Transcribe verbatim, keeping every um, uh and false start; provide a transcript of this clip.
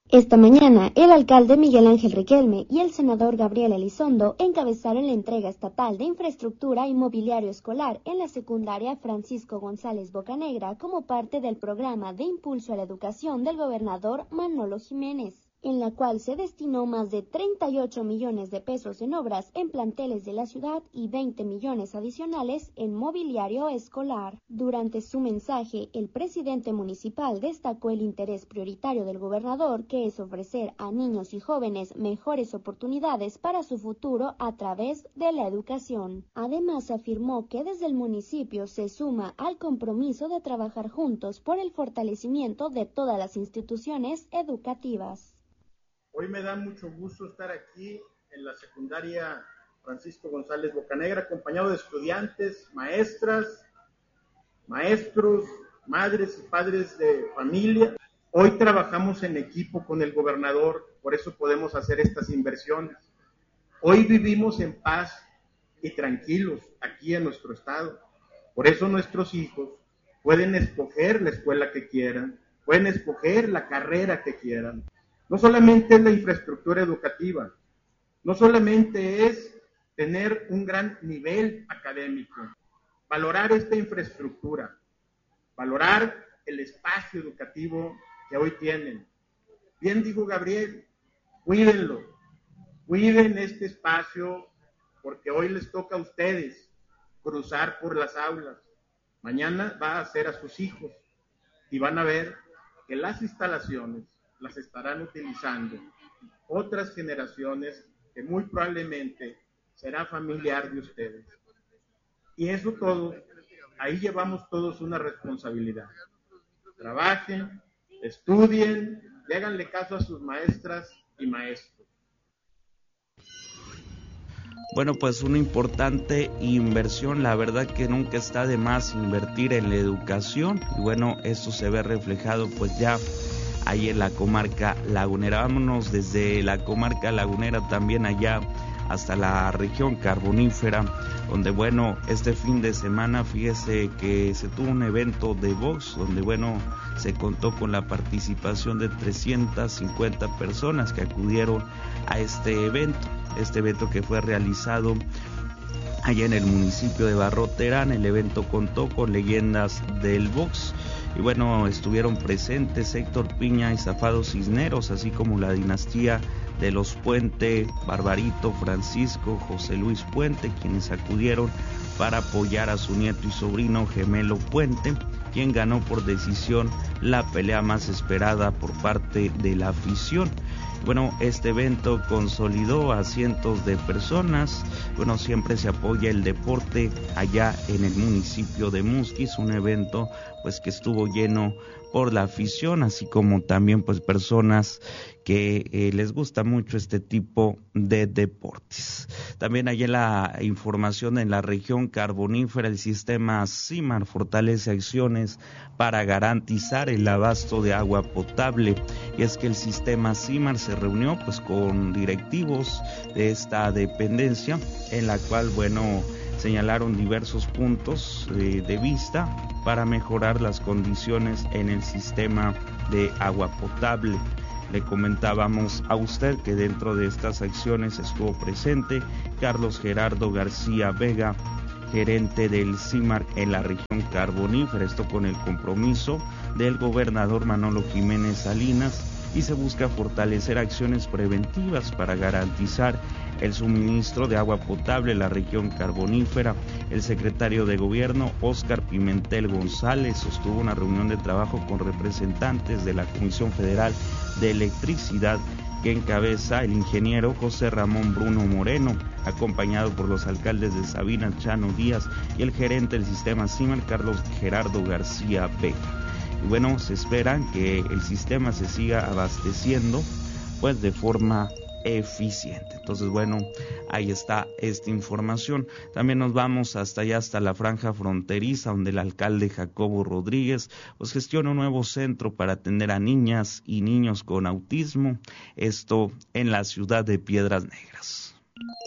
Esta mañana, el alcalde Miguel Ángel Riquelme y el senador Gabriel Elizondo encabezaron la entrega estatal de infraestructura y mobiliario escolar en la secundaria Francisco González Bocanegra como parte del programa de impulso a la educación del gobernador Manolo Jiménez, en la cual se destinó más de treinta y ocho millones de pesos en obras en planteles de la ciudad y veinte millones adicionales en mobiliario escolar. Durante su mensaje, el presidente municipal destacó el interés prioritario del gobernador, que es ofrecer a niños y jóvenes mejores oportunidades para su futuro a través de la educación. Además, afirmó que desde el municipio se suma al compromiso de trabajar juntos por el fortalecimiento de todas las instituciones educativas. Hoy me da mucho gusto estar aquí en la secundaria Francisco González Bocanegra, acompañado de estudiantes, maestras, maestros, madres y padres de familia. Hoy trabajamos en equipo con el gobernador, por eso podemos hacer estas inversiones. Hoy vivimos en paz y tranquilos aquí en nuestro estado. Por eso nuestros hijos pueden escoger la escuela que quieran, pueden escoger la carrera que quieran. No solamente es la infraestructura educativa, no solamente es tener un gran nivel académico, valorar esta infraestructura, valorar el espacio educativo que hoy tienen. Bien dijo Gabriel, cuídenlo, cuiden este espacio porque hoy les toca a ustedes cruzar por las aulas. Mañana va a ser a sus hijos y van a ver que las instalaciones las estarán utilizando otras generaciones que muy probablemente será familiar de ustedes. Y eso todo, ahí llevamos todos una responsabilidad. Trabajen, estudien, y háganle caso a sus maestras y maestros. Bueno, pues una importante inversión, la verdad que nunca está de más invertir en la educación, y bueno, esto se ve reflejado pues ya ahí en la comarca lagunera. Vámonos desde la comarca lagunera también allá hasta la región carbonífera, donde bueno, este fin de semana fíjese que se tuvo un evento de box, donde bueno, se contó con la participación de trescientas cincuenta personas que acudieron a este evento, este evento que fue realizado allá en el municipio de Barroterán. El evento contó con leyendas del box, y bueno, estuvieron presentes Héctor Piña y Zafado Cisneros, así como la dinastía de los Puente, Barbarito, Francisco, José Luis Puente, quienes acudieron para apoyar a su nieto y sobrino Gemelo Puente, quien ganó por decisión la pelea más esperada por parte de la afición. Bueno, este evento consolidó a cientos de personas. Bueno, siempre se apoya el deporte allá en el municipio de Musquis, un evento pues que estuvo lleno por la afición, así como también pues personas que eh, les gusta mucho este tipo de deportes. También hay la información en la región carbonífera, el sistema CIMAR fortalece acciones para garantizar el abasto de agua potable, y es que el sistema CIMAR se reunió pues con directivos de esta dependencia, en la cual bueno, señalaron diversos puntos eh, de vista para mejorar las condiciones en el sistema de agua potable. Le comentábamos a usted que dentro de estas acciones estuvo presente Carlos Gerardo García Vega, gerente del CIMAR en la región carbonífera, esto con el compromiso del gobernador Manolo Jiménez Salinas, y se busca fortalecer acciones preventivas para garantizar el suministro de agua potable en la región carbonífera. El secretario de Gobierno, Óscar Pimentel González, sostuvo una reunión de trabajo con representantes de la Comisión Federal de Electricidad, que encabeza el ingeniero José Ramón Bruno Moreno, acompañado por los alcaldes de Sabina, Chano Díaz, y el gerente del sistema CIMAR, Carlos Gerardo García Vega. Y bueno, se espera que el sistema se siga abasteciendo pues de forma eficiente. Entonces bueno, ahí está esta información. También nos vamos hasta allá, hasta la franja fronteriza, donde el alcalde Jacobo Rodríguez pues gestiona un nuevo centro para atender a niñas y niños con autismo, esto en la ciudad de Piedras Negras.